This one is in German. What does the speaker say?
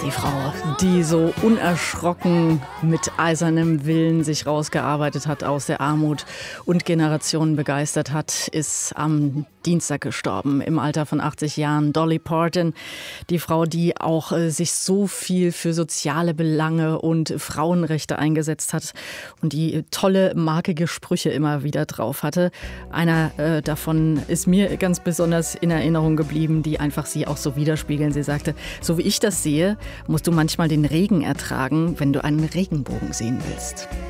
Die Frau, die so unerschrocken mit eisernem Willen sich rausgearbeitet hat aus der Armut und Generationen begeistert hat, ist am Dienstag gestorben, im Alter von 80 Jahren. Dolly Parton, die Frau, die auch sich so viel für soziale Belange und Frauenrechte eingesetzt hat und die tolle, markige Sprüche immer wieder drauf hatte. Einer davon ist mir ganz besonders in Erinnerung geblieben, die einfach sie auch so widerspiegeln. Sie sagte, so wie ich das sehe, musst du manchmal den Regen ertragen, wenn du einen Regenbogen sehen willst.